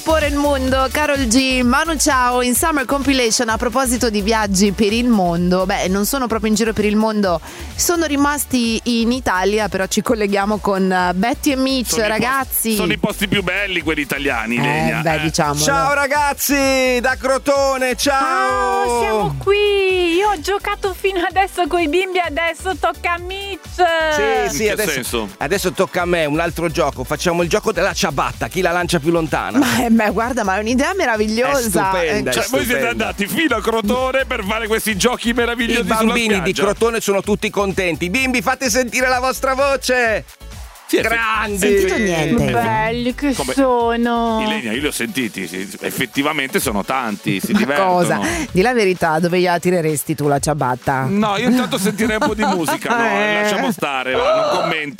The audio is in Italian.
Por il mondo, Karol G, Manu Chao in Summer Compilation. A proposito di viaggi per il mondo, non sono proprio in giro per il mondo, sono rimasti in Italia, però ci colleghiamo con Betty e Mitch, ragazzi. Sono i posti più belli quelli italiani, Lenia. Diciamo. Ciao ragazzi, da Crotone, ciao! Ciao, siamo qui. Io ho giocato fino adesso coi bimbi, adesso tocca a Mitch. Sì, In che senso? adesso tocca a me un altro gioco. Facciamo il gioco della ciabatta, chi la lancia più lontana. Guarda, ma è un'idea meravigliosa. È stupenda, Cioè, voi siete andati fino a Crotone per fare questi giochi meravigliosi. I bambini sulla di spiaggia. Crotone sono tutti contenti. Bimbi, fate sentire la vostra voce. Sì, Grandi. Sentito niente. Belli che Come- sono. Ilenia, io li ho sentiti, sì, effettivamente sono tanti, si Ma divertono. cosa? Di la verità, dove gliela tireresti tu la ciabatta? No, io intanto sentirei un po' di musica, no, lasciamo stare, va, non commento.